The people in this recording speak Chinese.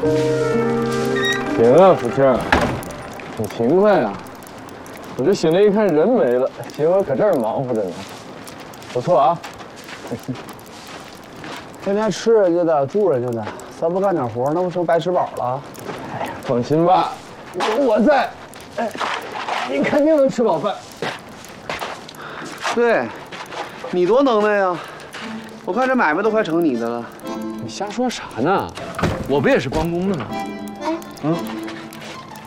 行啊，福清，挺勤快啊。我这醒来一看人没了，结果搁这儿忙活着呢。不错啊。 天天吃人家的，住人家的，咱不干点活，那不成白吃饱了？ 哎呀，放心吧，有我在，哎，你肯定能吃饱饭。 对，你多能耐呀！我看这买卖都快成你的了。 你瞎说啥呢？我不也是帮工的吗？ 哎，